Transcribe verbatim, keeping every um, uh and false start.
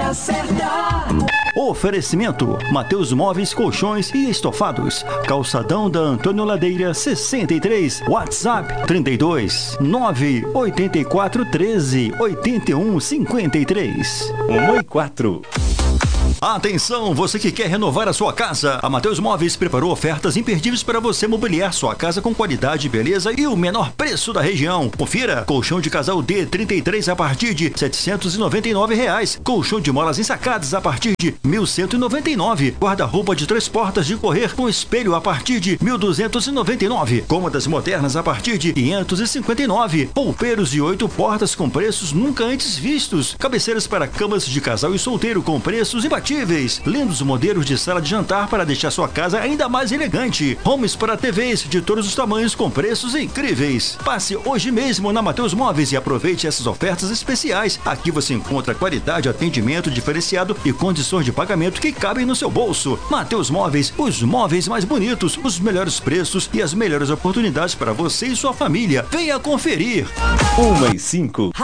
hora certa. Oferecimento: Mateus Móveis, Colchões e Estofados. Calçadão da Antônio Ladeira sessenta e três. WhatsApp trinta e dois, nove oito quatro, treze, oitenta e um, cinquenta e três. Uma e quatro. Atenção, você que quer renovar a sua casa. A Mateus Móveis preparou ofertas imperdíveis para você mobiliar sua casa com qualidade, beleza e o menor preço da região. Confira: colchão de casal D trinta e três a partir de setecentos e noventa e nove reais. Colchão de molas ensacadas a partir de mil cento e noventa e nove. Guarda-roupa de três portas de correr com espelho a partir de mil duzentos e noventa e nove. Cômodas modernas a partir de quinhentos e cinquenta e nove. Poupeiros de oito portas com preços nunca antes vistos. Cabeceiras para camas de casal e solteiro com preços imbatíveis. Lindos modelos de sala de jantar para deixar sua casa ainda mais elegante. Homes para T Vs de todos os tamanhos com preços incríveis. Passe hoje mesmo na Mateus Móveis e aproveite essas ofertas especiais. Aqui você encontra qualidade, atendimento diferenciado e condições de pagamento que cabem no seu bolso. Mateus Móveis, os móveis mais bonitos, os melhores preços e as melhores oportunidades para você e sua família. Venha conferir. Uma e cinco.